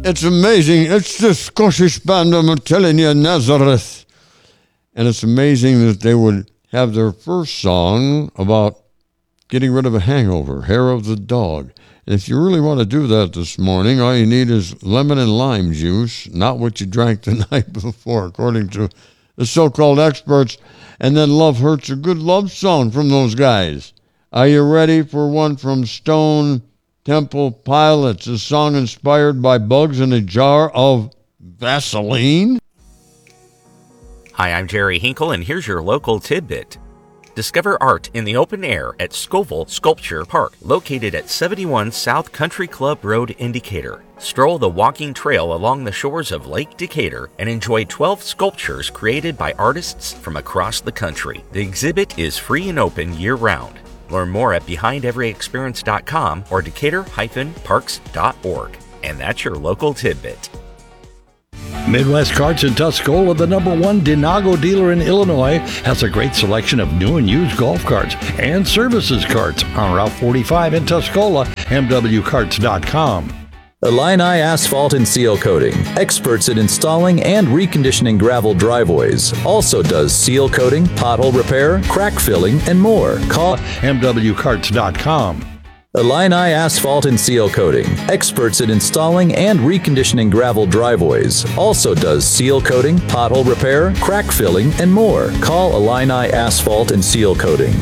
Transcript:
It's amazing. It's the Scottish band, I'm telling you, Nazareth. And it's amazing that they would have their first song about getting rid of a hangover, Hair of the Dog. And if you really want to do that this morning, all you need is lemon and lime juice, not what you drank the night before, according to the so-called experts. And then Love Hurts, a good love song from those guys. Are you ready for one from Stone Temple Pilots, a song inspired by bugs in a jar of Vaseline? Hi, I'm Jerry Hinkle, and here's your local tidbit. Discover art in the open air at Scoville Sculpture Park, located at 71 South Country Club Road in Decatur. Stroll the walking trail along the shores of Lake Decatur and enjoy 12 sculptures created by artists from across the country. The exhibit is free and open year-round. Learn more at BehindEveryExperience.com or Decatur-Parks.org. And that's your local tidbit. Midwest Carts in Tuscola, the #1 Denago dealer in Illinois, has a great selection of new and used golf carts and services carts on Route 45 in Tuscola, MWCarts.com. Illini Asphalt and Seal Coating, experts in installing and reconditioning gravel driveways. Also does seal coating, pothole repair, crack filling, and more. Call MWCarts.com. Illini Asphalt and Seal Coating, experts in installing and reconditioning gravel driveways. Also does seal coating, pothole repair, crack filling, and more. Call Illini Asphalt and Seal Coating.